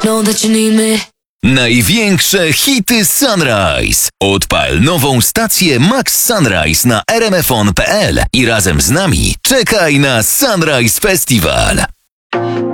Know that you need me. Największe hity Sunrise. Odpal nową stację Max Sunrise na rmfon.pl i razem z nami czekaj na Sunrise Festival.